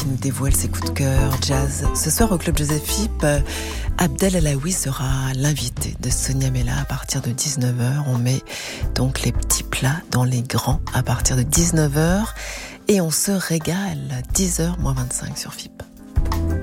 nous dévoile ses coups de cœur jazz. Ce soir au Club Joseph Philippe, Abdel Alaoui sera l'invité de Sonia Mella à partir de 19h. On met donc les petits plats dans les grands à partir de 19h et on se régale. 10h moins 25 sur FIP.